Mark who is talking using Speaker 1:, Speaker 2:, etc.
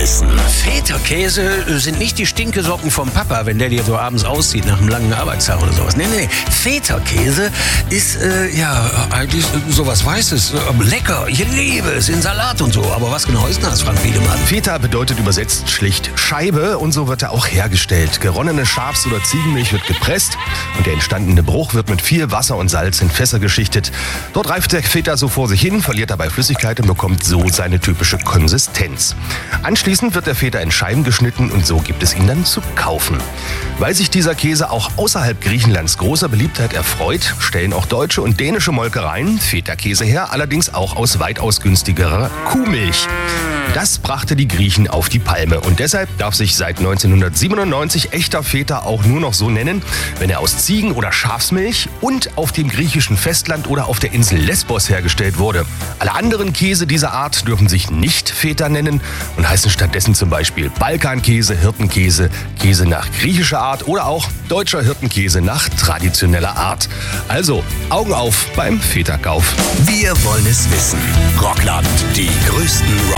Speaker 1: wissen.
Speaker 2: Feta-Käse sind nicht die Stinkesocken vom Papa, wenn der dir so abends auszieht nach einem langen Arbeitstag oder sowas. Nee. Feta-Käse ist, eigentlich sowas Weißes. Lecker, ich liebe es, in Salat und so. Aber was genau ist das, Frank Wiedemann?
Speaker 3: Feta bedeutet übersetzt schlicht Scheibe und so wird er auch hergestellt. Geronnene Schafs- oder Ziegenmilch wird gepresst und der entstandene Bruch wird mit viel Wasser und Salz in Fässer geschichtet. Dort reift der Feta so vor sich hin, verliert dabei Flüssigkeit und bekommt so seine typische Konsistenz. Anschließend wird der Feta in Scheiben geschnitten und so gibt es ihn dann zu kaufen. Weil sich dieser Käse auch außerhalb Griechenlands großer Beliebtheit erfreut, stellen auch deutsche und dänische Molkereien Feta-Käse her, allerdings auch aus weitaus günstigerer Kuhmilch. Das brachte die Griechen auf die Palme und deshalb darf sich seit 1997 echter Feta auch nur noch so nennen, wenn er aus Ziegen- oder Schafsmilch und auf dem griechischen Festland oder auf der Insel Lesbos hergestellt wurde. Alle anderen Käse dieser Art dürfen sich nicht Feta nennen und heißen stattdessen zum Beispiel Balkankäse, Hirtenkäse, Käse nach griechischer Art oder auch deutscher Hirtenkäse nach traditioneller Art. Also Augen auf beim Feta-Kauf.
Speaker 1: Wir wollen es wissen. Rockland, die größten